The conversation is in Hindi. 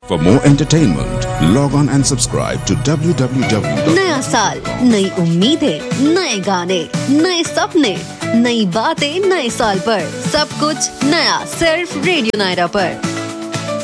For more entertainment, log on and subscribe to www. नया साल, नई उम्मीदें, नए गाने, नए सपने, नई बातें नए साल पर, सब कुछ नया सिर्फ रेडियो नायरा पर।